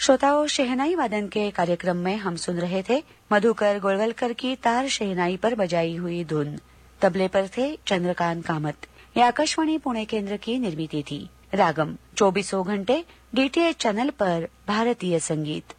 श्रोताओं, शहनाई वादन के कार्यक्रम में हम सुन रहे थे मधुकर गोलवलकर की तार शहनाई पर बजाई हुई धुन। तबले पर थे चंद्रकांत कामत। ये आकाशवाणी पुणे केंद्र की निर्मिती थी। रागम 24 घंटे डीटीएच चैनल पर भारतीय संगीत।